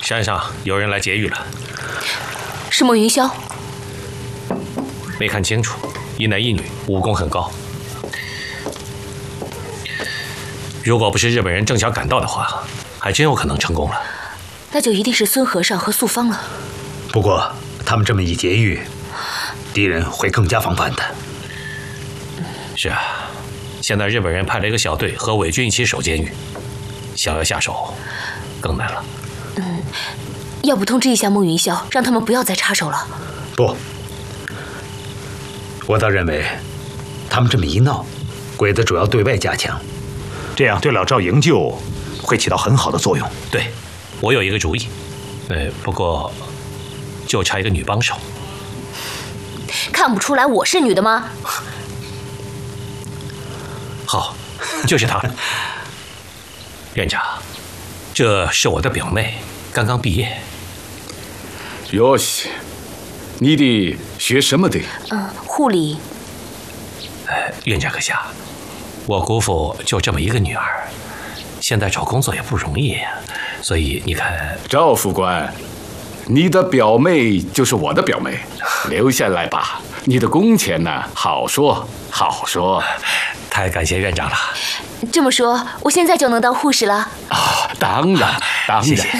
山上有人来劫狱了。 是莫云霄？ 没看清楚，一男一女，武功很高。如果不是日本人正巧赶到的话，还真有可能成功了。 那就一定是孙和尚和素芳了。 不过他们这么一劫狱，敌人会更加防范的。 是啊，现在日本人派了一个小队和伪军一起守监狱，想要下手更难了。 要不通知一下莫云霄，让他们不要再插手了。 不，我倒认为，他们这么一闹，鬼子主要对外加强，这样对老赵营救会起到很好的作用。 对，我有一个主意，不过就差一个女帮手。 看不出来我是女的吗？ 好，就是她。院长，这是我的表妹，刚刚毕业。 哟西，你的学什么的？ 护理。 院长阁下，我姑父就这么一个女儿，现在找工作也不容易呀，所以你看， 赵副官，你的表妹就是我的表妹，留下来吧。你的工钱呢，好说好说。 太感谢院长了。 这么说，我现在就能当护士了？ 啊，当然，当然。 谢谢。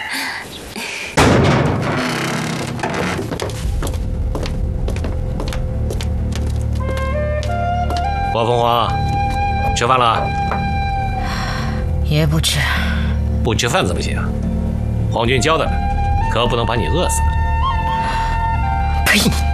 王凤凰，吃饭了？ 也不吃。 不吃饭怎么行？皇军交代了，可不能把你饿死了。 呸！